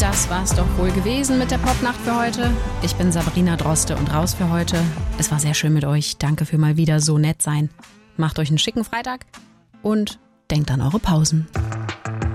das war's doch wohl gewesen mit der Popnacht für heute. Ich bin Sabrina Droste und raus für heute. Es war sehr schön mit euch. Danke für mal wieder so nett sein. Macht euch einen schicken Freitag und denkt an eure Pausen.